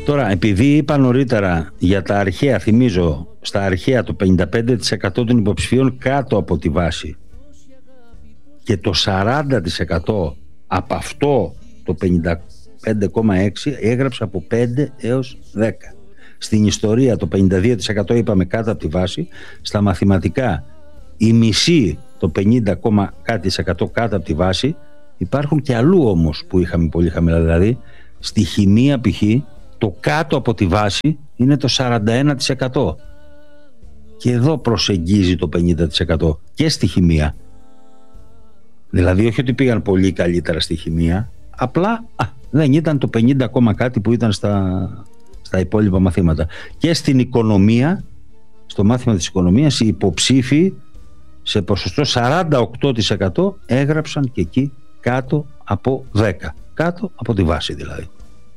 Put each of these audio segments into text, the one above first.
Τώρα, επειδή είπα νωρίτερα για τα αρχαία, θυμίζω, στα αρχαία το 55% των υποψηφίων κάτω από τη βάση και το 40% από αυτό το 55,6 έγραψε από 5 έως 10. Στην ιστορία το 52% είπαμε κάτω από τη βάση. Στα μαθηματικά η μισή, το 50,κάτι% κάτω από τη βάση. Υπάρχουν και αλλού όμως που είχαμε πολύ χαμηλά. Δηλαδή στη χημεία π.χ. το κάτω από τη βάση είναι το 41%. Και εδώ προσεγγίζει το 50% και στη χημεία. Δηλαδή όχι ότι πήγαν πολύ καλύτερα στη χημεία, απλά δεν ήταν το 50 κάτι που ήταν στα υπόλοιπα μαθήματα. Και στην οικονομία, στο μάθημα της οικονομίας, οι υποψήφοι σε ποσοστό 48% έγραψαν και εκεί κάτω από 10. Κάτω από τη βάση δηλαδή.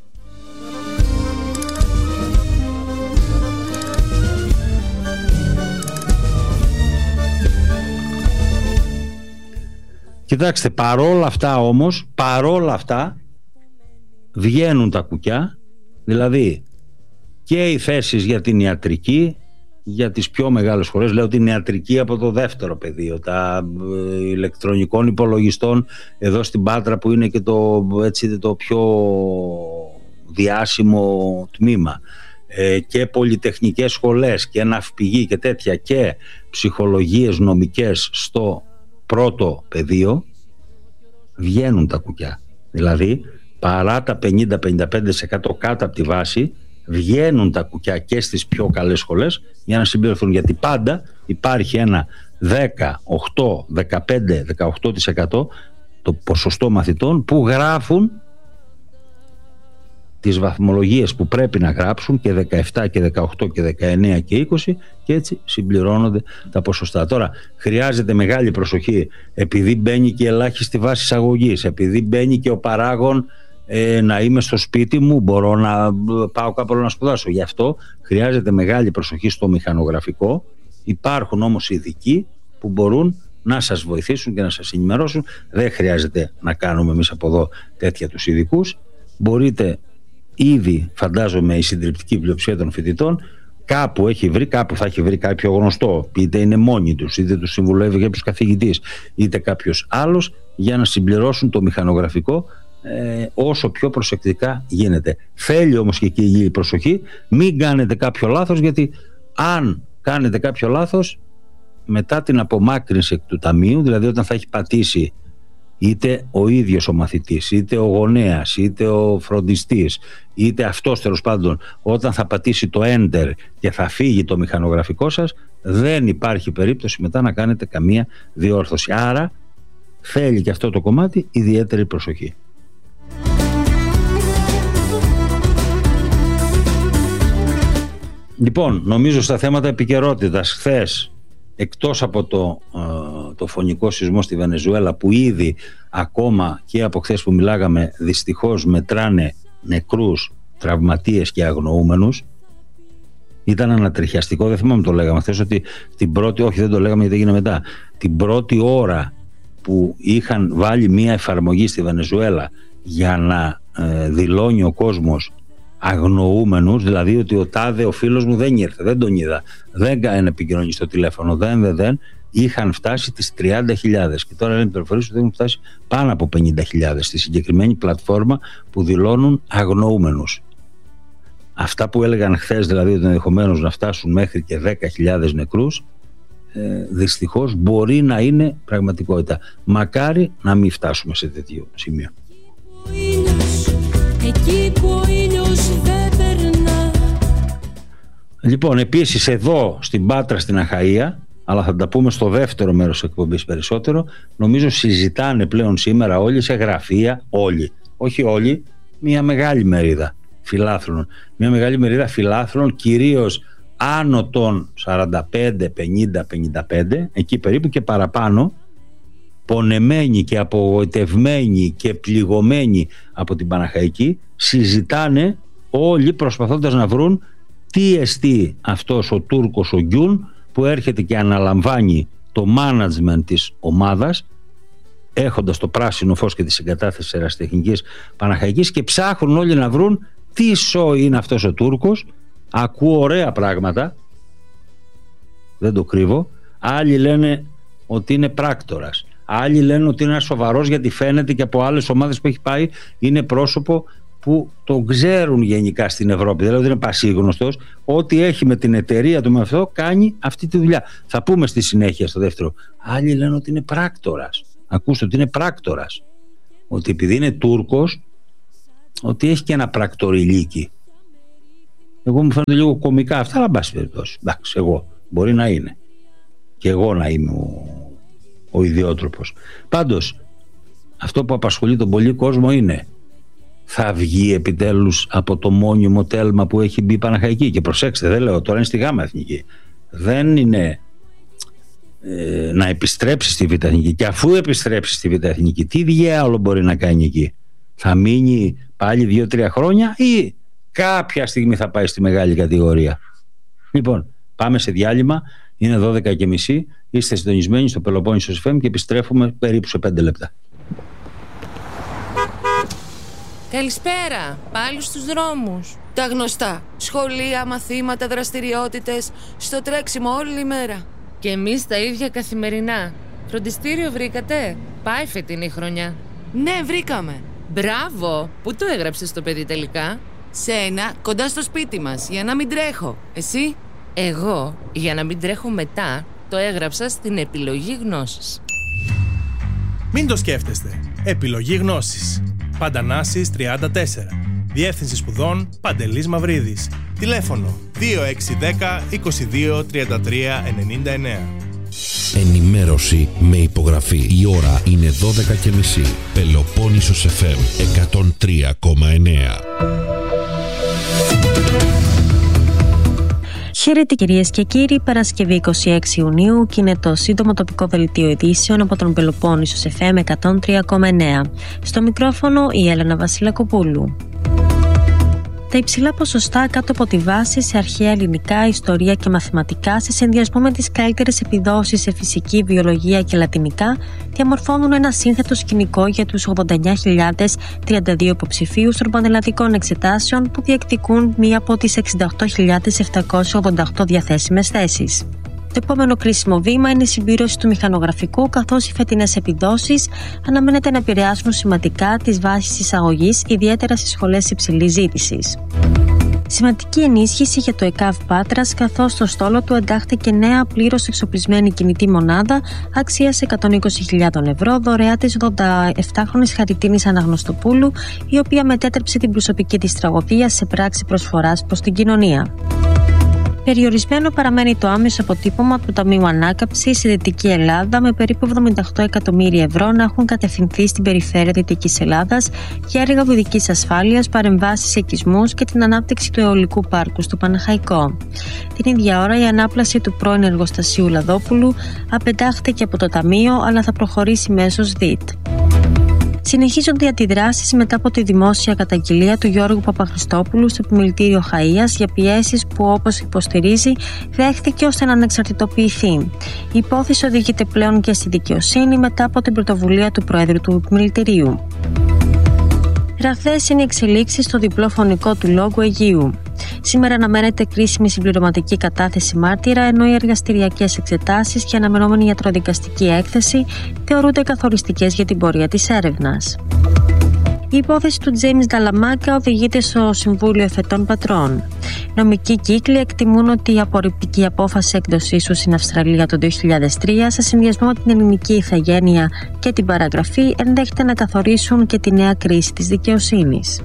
Κοιτάξτε, παρόλα αυτά βγαίνουν τα κουκιά, δηλαδή και οι θέσεις για την ιατρική, για τις πιο μεγάλες σχολές, λέω την ιατρική από το δεύτερο πεδίο, τα ηλεκτρονικών υπολογιστών εδώ στην Πάτρα που είναι και το πιο διάσημο τμήμα, και πολυτεχνικές σχολές και ναυπηγοί και τέτοια, και ψυχολογίες νομικές στο πρώτο πεδίο, βγαίνουν τα κουκιά. Δηλαδή παρά τα 50-55% κάτω από τη βάση, βγαίνουν τα κουκιά και στις πιο καλές σχολές για να συμπληρωθούν, γιατί πάντα υπάρχει ένα 10, 8, 15, 18% το ποσοστό μαθητών που γράφουν τις βαθμολογίες που πρέπει να γράψουν, και 17 και 18 και 19 και 20, και έτσι συμπληρώνονται τα ποσοστά. Τώρα χρειάζεται μεγάλη προσοχή, επειδή μπαίνει και ελάχιστη βάση εισαγωγής, επειδή μπαίνει και ο παράγων να είμαι στο σπίτι μου, μπορώ να πάω κάπου να σπουδάσω. Γι' αυτό χρειάζεται μεγάλη προσοχή στο μηχανογραφικό. Υπάρχουν όμως ειδικοί που μπορούν να σας βοηθήσουν και να σας ενημερώσουν. Δεν χρειάζεται να κάνουμε εμείς από εδώ τέτοια τους ειδικούς. Μπορείτε, ήδη φαντάζομαι η συντριπτική πλειοψηφία των φοιτητών κάπου θα έχει βρει κάποιο γνωστό, είτε είναι μόνοι τους, είτε τους συμβουλεύει κάποιος καθηγητής, είτε κάποιος άλλος, για να συμπληρώσουν το μηχανογραφικό όσο πιο προσεκτικά γίνεται. Θέλει όμως και εκεί η προσοχή, μην κάνετε κάποιο λάθος, γιατί αν κάνετε κάποιο λάθος, μετά την απομάκρυνση του ταμείου, δηλαδή όταν θα έχει πατήσει είτε ο ίδιος ο μαθητής, είτε ο γονέας, είτε ο φροντιστής, είτε αυτός τέλος πάντων, όταν θα πατήσει το enter και θα φύγει το μηχανογραφικό σας, δεν υπάρχει περίπτωση μετά να κάνετε καμία διόρθωση. Άρα θέλει και αυτό το κομμάτι ιδιαίτερη προσοχή. Λοιπόν, νομίζω στα θέματα επικαιρότητας, χθες, εκτός από το φωνικό σεισμό στη Βενεζουέλα, που ήδη ακόμα και από χθες που μιλάγαμε δυστυχώς μετράνε νεκρούς, τραυματίες και αγνοούμενους, ήταν ανατριχιαστικό. Δεν θυμάμαι το λέγαμε χθες, ότι δεν το λέγαμε γιατί έγινε μετά, την πρώτη ώρα που είχαν βάλει μία εφαρμογή στη Βενεζουέλα για να δηλώνει ο κόσμος αγνοούμενους, δηλαδή ότι ο τάδε ο φίλος μου δεν ήρθε, δεν τον είδα, δεν επικοινωνεί στο τηλέφωνο, δεν, είχαν φτάσει τις 30.000, και τώρα λένε πληροφορίες ότι έχουν φτάσει πάνω από 50.000 στη συγκεκριμένη πλατφόρμα που δηλώνουν αγνοούμενους. Αυτά που έλεγαν χθες, δηλαδή ότι ενδεχομένως να φτάσουν μέχρι και 10.000 νεκρούς, δυστυχώς μπορεί να είναι πραγματικότητα. Μακάρι να μην φτάσουμε σε τέτοιο σημείο. Λοιπόν, επίσης εδώ στην Πάτρα, στην Αχαΐα, αλλά θα τα πούμε στο δεύτερο μέρος της εκπομπής περισσότερο, νομίζω συζητάνε πλέον σήμερα όλοι σε γραφεία, όχι όλοι, μια μεγάλη μερίδα φιλάθλων. Μια μεγάλη μερίδα φιλάθλων, κυρίως άνω των 45, 50, 55, εκεί περίπου και παραπάνω, πονεμένοι και απογοητευμένοι και πληγωμένοι από την Παναχαϊκή, συζητάνε όλοι προσπαθώντας να βρουν τι εστί αυτός ο Τούρκος ο Γκιούν που έρχεται και αναλαμβάνει το management της ομάδας, έχοντας το πράσινο φως και τη συγκατάθεση της Ερασιτεχνικής Παναχαϊκής, και ψάχνουν όλοι να βρουν τι σο είναι αυτός ο Τούρκος. Ακούω ωραία πράγματα, δεν το κρύβω. Άλλοι λένε ότι είναι πράκτορας, άλλοι λένε ότι είναι σοβαρός, γιατί φαίνεται και από άλλες ομάδες που έχει πάει είναι πρόσωπο που τον ξέρουν γενικά στην Ευρώπη, δηλαδή είναι πασίγνωστος, ότι έχει με την εταιρεία του με αυτό κάνει αυτή τη δουλειά. Θα πούμε στη συνέχεια στο δεύτερο. Άλλοι λένε ότι είναι πράκτορας. Ακούστε, ότι είναι πράκτορας, ότι επειδή είναι Τούρκος, ότι έχει και ένα πρακτοριλίκι. Εγώ μου φαίνεται λίγο κωμικά αυτά, αλλά εν πάση περιπτώσει. Εντάξει, εγώ μπορεί να είναι και εγώ να είμαι ο ιδιότροπος. Πάντως αυτό που απασχολεί τον πολύ κόσμο είναι, θα βγει επιτέλους από το μόνιμο τέλμα που έχει μπει η Παναχαϊκή? Και προσέξτε, δεν λέω τώρα, είναι στη Γάμα Εθνική, δεν είναι να επιστρέψει στη Β' Εθνική. Και αφού επιστρέψει στη Β' Εθνική, τι διάολο μπορεί να κάνει εκεί? Θα μείνει πάλι 2-3 χρόνια ή κάποια στιγμή θα πάει στη μεγάλη κατηγορία? Λοιπόν, πάμε σε διάλειμμα. Είναι 12:30. Είστε συντονισμένοι στο Πελοπόννησος FM και επιστρέφουμε περίπου σε 5 λεπτά. Καλησπέρα, πάλι στους δρόμους. Τα γνωστά, σχολεία, μαθήματα, δραστηριότητες, στο τρέξιμο όλη η μέρα. Και εμείς τα ίδια καθημερινά. Φροντιστήριο βρήκατε? Πάει φετινή χρονιά. Ναι, βρήκαμε. Μπράβο, πού το έγραψες το παιδί τελικά? Σε ένα, κοντά στο σπίτι μας, για να μην τρέχω. Εσύ? Εγώ, για να μην τρέχω μετά, το έγραψα στην επιλογή γνώσης. Μην το σκέφτεστε. Επιλογή γνώσης. Παντανάσης 34. Διεύθυνση σπουδών Παντελής Μαυρίδης. Τηλέφωνο 2610 22 33 99. Ενημέρωση με υπογραφή. Η ώρα είναι 12:30. Πελοπόννησος FM 103,9. Χαίρετε κυρίες και κύριοι, Παρασκευή 26 Ιουνίου και είναι το σύντομο τοπικό δελτίο ειδήσεων από τον Πελοπόννησος FM 103,9. Στο μικρόφωνο η Έλενα Βασιλακοπούλου. Τα υψηλά ποσοστά κάτω από τη βάση σε αρχαία ελληνικά, ιστορία και μαθηματικά, σε συνδυασμό με τις καλύτερες επιδόσεις σε φυσική, βιολογία και λατινικά, διαμορφώνουν ένα σύνθετο σκηνικό για τους 89.032 υποψηφίους των πανελλαδικών εξετάσεων που διεκδικούν μία από τις 68.788 διαθέσιμες θέσεις. Το επόμενο κρίσιμο βήμα είναι η συμπλήρωση του μηχανογραφικού, καθώς οι φετινές επιδόσεις αναμένεται να επηρεάσουν σημαντικά τις βάσεις εισαγωγής, ιδιαίτερα στις σχολές υψηλής ζήτησης. Σημαντική ενίσχυση για το ΕΚΑΒ Πάτρας, καθώς στο στόλο του εντάχθηκε νέα πλήρως εξοπλισμένη κινητή μονάδα αξίας 120.000 ευρώ, δωρεά της 87χρονης Χαριτίνης Αναγνωστοπούλου, η οποία μετέτρεψε την προσωπική της τραγωδία σε πράξη προσφοράς προς την κοινωνία. Περιορισμένο παραμένει το άμεσο αποτύπωμα του Ταμείου Ανάκαμψης στη Δυτική Ελλάδα, με περίπου 78 εκατομμύρια ευρώ να έχουν κατευθυνθεί στην περιφέρεια Δυτικής Ελλάδας για έργα οδικής ασφάλειας, παρεμβάσεις σε οικισμούς και την ανάπτυξη του αιωλικού πάρκου στο Παναχαϊκό. Την ίδια ώρα, η ανάπλαση του πρώην εργοστασίου Λαδόπουλου απεντάχθηκε από το Ταμείο, αλλά θα προχωρήσει μέσω ΔΙΤ. Συνεχίζονται οι αντιδράσεις μετά από τη δημόσια καταγγελία του Γιώργου Παπαχριστόπουλου στο Επιμελητήριο Χαΐας για πιέσεις που, όπως υποστηρίζει, δέχθηκε ώστε να ανεξαρτητοποιηθεί. Η υπόθεση οδηγείται πλέον και στη δικαιοσύνη μετά από την πρωτοβουλία του Προέδρου του Επιμελητηρίου. Ραγδαίες είναι οι εξελίξεις στο διπλό φωνικό του Λόγου Αιγείου. Σήμερα αναμένεται κρίσιμη συμπληρωματική κατάθεση μάρτυρα, ενώ οι εργαστηριακές εξετάσεις και αναμενόμενη ιατροδικαστική έκθεση θεωρούνται καθοριστικές για την πορεία της έρευνας. Η υπόθεση του Τζέιμς Νταλαμάκα οδηγείται στο Συμβούλιο Εφετών Πατρών. Νομικοί κύκλοι εκτιμούν ότι η απορριπτική απόφαση έκδοσής του στην Αυστραλία το 2003, σε συνδυασμό με την ελληνική ηθαγένεια και την παραγραφή, ενδέχεται να καθορίσουν και τη νέα κρίση της δικαιοσύνης.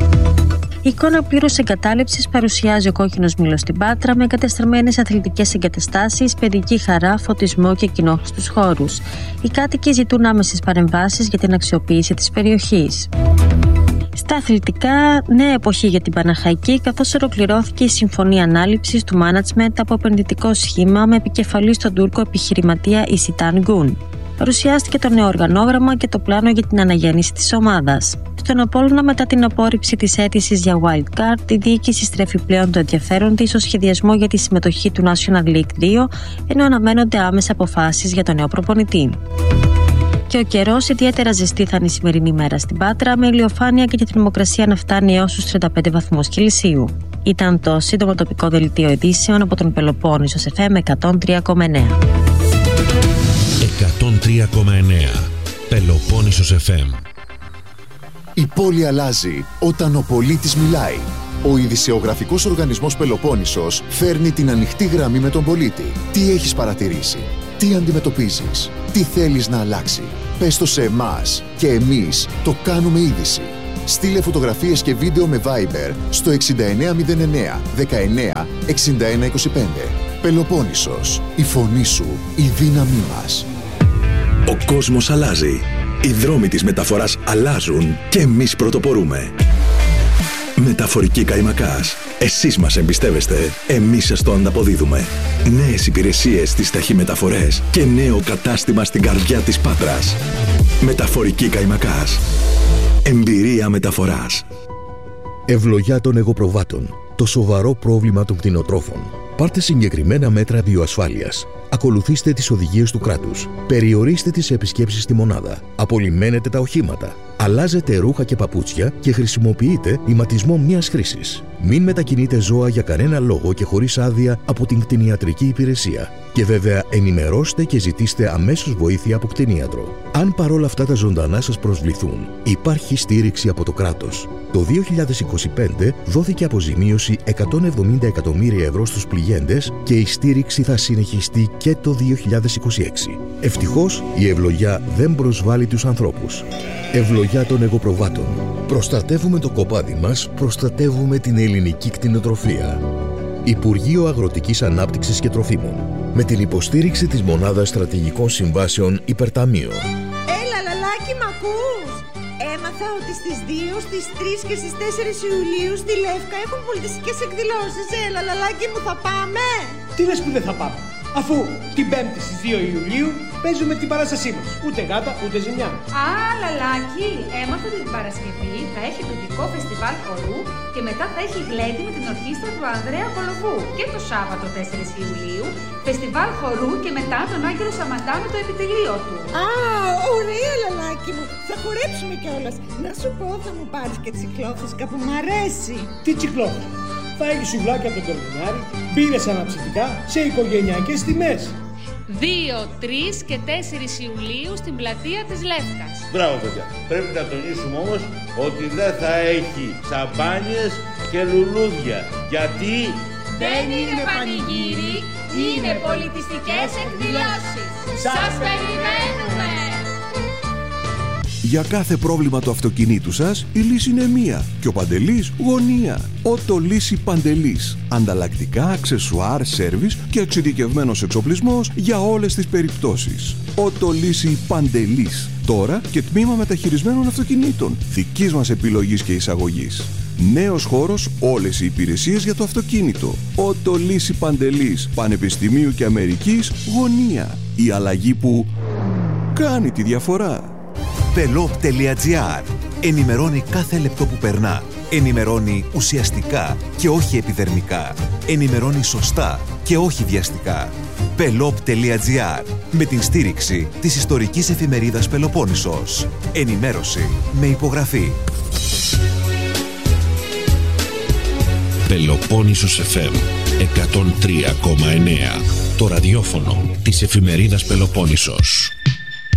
Η εικόνα πλήρους εγκατάλειψης παρουσιάζει ο κόκκινος μήλος στην Πάτρα, με εγκατεστραμμένες αθλητικές εγκαταστάσεις, παιδική χαρά, φωτισμό και κοινόχρηστους χώρους. Οι κάτοικοι ζητούν άμεσες παρεμβάσεις για την αξιοποίηση της περιοχής. Στα αθλητικά, νέα εποχή για την Παναχαϊκή, καθώς ολοκληρώθηκε η συμφωνία ανάληψης του μάνατσμεντ από επενδυτικό σχήμα με επικεφαλή στον Τούρκο επιχειρηματία Ισιτάν Γκουν. Παρουσιάστηκε το νέο οργανόγραμμα και το πλάνο για την αναγέννηση της ομάδας. Στον Απόλλωνα, μετά την απόρριψη της αίτησης για wildcard, η διοίκηση στρέφει πλέον το ενδιαφέρον της στο σχεδιασμό για τη συμμετοχή του National League 2, ενώ αναμένονται άμεσα αποφάσεις για τον νέο προπονητή. Και ο καιρός ιδιαίτερα ζεστή θα είναι η σημερινή μέρα στην Πάτρα, με ηλιοφάνεια και τη θερμοκρασία να φτάνει έως τους 35 βαθμούς Κελσίου. Ήταν το σύντομο τοπικό δελτίο ειδήσεων από τον Πελοπόννησο FM 103,9. 103,9 Πελοπόννησος FM. Η πόλη αλλάζει όταν ο πολίτης μιλάει. Ο ειδησεογραφικός οργανισμός Πελοπόννησος φέρνει την ανοιχτή γραμμή με τον πολίτη. Τι έχεις παρατηρήσει, τι αντιμετωπίζεις, τι θέλεις να αλλάξει. Πες το σε εμάς και εμείς το κάνουμε είδηση. Στείλε φωτογραφίες και βίντεο με Viber στο 6909 19 61 25. Πελοπόννησος, η φωνή σου, η δύναμή μας. Ο κόσμος αλλάζει. Οι δρόμοι της μεταφοράς αλλάζουν και εμείς πρωτοπορούμε. Μεταφορική Καϊμακάς. Εσείς μας εμπιστεύεστε, εμείς σας το ανταποδίδουμε. Νέες υπηρεσίες στις ταχυμεταφορές και νέο κατάστημα στην καρδιά της Πάτρας. Μεταφορική Καϊμακάς. Εμπειρία μεταφοράς. Ευλογιά των εγωπροβάτων. Το σοβαρό πρόβλημα των κτηνοτρόφων. Πάρτε συγκεκριμένα μέτρα βιοασφάλειας. Ακολουθήστε τις οδηγίες του κράτους. Περιορίστε τις επισκέψεις στη μονάδα. Απολυμμένετε τα οχήματα. Αλλάζετε ρούχα και παπούτσια και χρησιμοποιείτε ηματισμό μιας χρήσης. Μην μετακινείτε ζώα για κανένα λόγο και χωρίς άδεια από την κτηνιατρική υπηρεσία. Και βέβαια ενημερώστε και ζητήστε αμέσως βοήθεια από κτηνίατρο. Αν παρόλα αυτά τα ζωντανά σας προσβληθούν, υπάρχει στήριξη από το κράτος. Το 2025 δόθηκε αποζημίωση 170 εκατομμύρια ευρώ στους πληγέντες και η στήριξη θα συνεχιστεί και το 2026. Ευτυχώς η ευλογιά δεν προσβάλλει τους ανθρώπους. Ευλογιά των εγωπροβάτων. Προστατεύουμε το κοπάδι μας, προστατεύουμε την ελληνική κτηνοτροφία. Υπουργείο Αγροτικής Ανάπτυξης και Τροφίμων. Με την υποστήριξη της Μονάδας Στρατηγικών Συμβάσεων Υπερταμείο. Έλα, λαλάκι, μ' ακούς? Έμαθα ότι στις 2, στις 3 και στις 4 Ιουλίου στη Λεύκα έχουν πολιτιστικές εκδηλώσεις. Έλα, λαλάκι μου, θα πάμε? Τι λες που δεν θα πάμε, αφού την 5η στις 2 Ιουλίου παίζουμε την παράστασή μας. Ούτε γάτα, ούτε ζημιά. Α, λαλάκι, έμαθα ότι την Παρασκευή θα έχει τοπικό φεστιβάλ χορού και μετά θα έχει γλέντι με την ορχήστρα του Ανδρέα Κολοβού. Και το Σάββατο 4 Ιουλίου, φεστιβάλ χορού και μετά τον Άγγελο Σαμαντά με το επιτελείο του. Α, ωραία, λαλάκι μου. Θα χορέψουμε κιόλας. Να σου πω, θα μου πάρεις και τσικλόφουσκα που μ' αρέσει. Τι τσικλόφουσκα? Θα έχει σουβλάκια από τον Κορμινάρη, μπύρες αναψυκτικά σε οικογενειακές τιμές. 2, 3 και 4 Ιουλίου στην πλατεία της Λεύκας. Μπράβο, παιδιά. Πρέπει να τονίσουμε όμως ότι δεν θα έχει σαμπάνιες και λουλούδια. Γιατί δεν είναι πανηγύρι, είναι πολιτιστικές εκδηλώσεις. Σας περιμένουμε! Για κάθε πρόβλημα του αυτοκινήτου σας, η λύση είναι μία και ο Παντελής γωνία. Ότο Λύση Παντελής. Ανταλλακτικά, αξεσουάρ, σέρβις και εξειδικευμένος εξοπλισμός για όλες τις περιπτώσεις. Ότο Λύση Παντελής. Τώρα και τμήμα μεταχειρισμένων αυτοκινήτων. Δικής μας επιλογής και εισαγωγής. Νέος χώρος, όλες οι υπηρεσίες για το αυτοκίνητο. Ότο Λύση Παντελής. Πανεπιστημίου και Αμερικής γωνία. Η αλλαγή που κάνει τη διαφορά. Pelop.gr. Ενημερώνει κάθε λεπτό που περνά. Ενημερώνει ουσιαστικά και όχι επιδερμικά. Ενημερώνει σωστά και όχι βιαστικά. Pelop.gr. Με την στήριξη της ιστορικής εφημερίδας Πελοπόννησος. Ενημέρωση με υπογραφή. Πελοπόννησος FM 103,9. Το ραδιόφωνο της εφημερίδας Πελοπόννησος.